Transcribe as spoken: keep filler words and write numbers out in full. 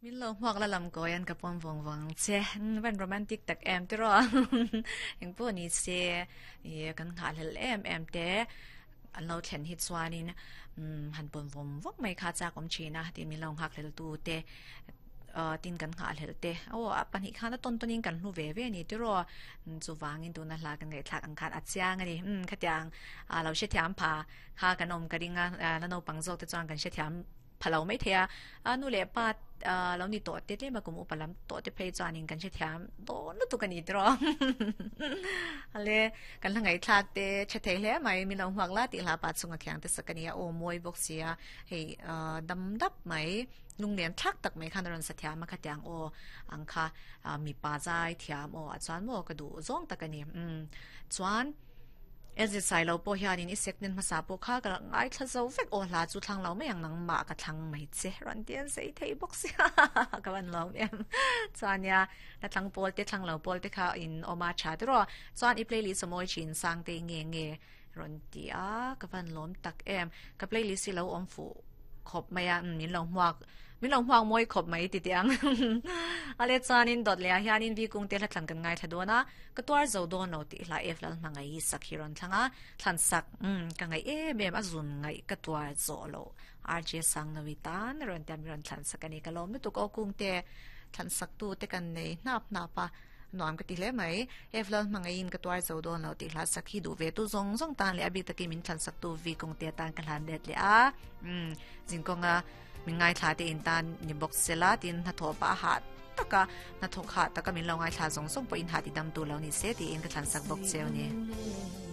มินโลหวกละลำกอยันกับปอนวงวังเชเป็นโรแมนติกตักแอมติรอยังพวกนี้เชเยกันขาดแอมแอมเตอันเราเห็นฮิตสวานี่นะหันปนวงวักไม่ขาดจากอมชีนะที่มีลองหักเลตูเตเอ่อตินกันขาดเลเตโอ้ปัญหาข้าต้นต้นนี้กันหูเวเวนี่ติรอจูวางอินตัวนั่นละกันไงทักอังคารอัจฉริยะนี่อืมขัดยังอ่าเราเชื่อถามผาข้ากันอมกันดิงอ่ะแล้วเราปังโจกจะจวนกันเชื่อถามพะเราไม่เทียอ่านูเล่ปาดอ่าเรานี่ตัวเด็ดๆมากุมอุปลัมตัวเด็ดเพลย์จานิงกันเช่นที่โดนตัวกันอีดรออะไรกันทั้งไงทักเตะเช่นที่เล่ไม่มีเราหวังละติลาปัดสุงแข็งแต่สักนี้โอ้มวยบกเสียเฮ้อ่าดำดับไหมลุงเลียนทักตักไหมขันรันสัตยามาขัดยังโออังคาอ่ามีปาใจที่อ่าโอ้จวนโมกระดูจ้องตักกันนี่อืมจวนเอเจสายเราพอเฮียนี่เสกนินมาสาปข้าก็ง่ายถ้าจะเฟกโอลาจุทางเราไม่อย่างนังมากระทางไม่เจรันเดียนเสียที่บ็อกซี่ก็วันเราเอ็มจวนเนี่ยแล้วทางโพลเตทางเราโพลเตข้าอินออกมาชาร์ดรอจวนอีเพลย์ลิสต์มวยชินสังเตงเงเงรันเดียก็วันล้มตักเอ็มก็เพลย์ลิสต์เราอมฟูขบไม่ยังมีลงหัวมีลงหัวมวยขบไม่ติดยังอะไรจานินดอดเลยฮะนินวิกุงเตะทันกันไงทัดวนะก็ตัวเราโดนเอาติลาเอฟแล้วมังไงสักฮิรันทั้งอ่ะทันสักอืมกันไงเอ๊ะเบมอจุนไงก็ตัวโซโลอาร์เจสังนวิตานรันเตมิรันทันสักกันนี้ก็ล้มไม่ตุกเอากุงเตะทันสักตัวเตกันในนับนับปะนอนก็ติเลยไหมเอฟแล้วมังไงอินก็ตัวเราโดนเอาติลาสักฮิดูเวตุซงซงตานเลยอบิตะกิมินทันสักตัววิกุงเตะตานกันหันเด็ดเลยอ่ะอืมจิงกงอ่ะมีไงท่าที่อินตันนิบอกเซลาตินทัทโอปะหัดตะกะนัทโอขาตะกะมีลองไงท่าสงสงปอินหาติดำตัวแล้วนี่เสียที่อินก็ทันสักบอกเซลนี่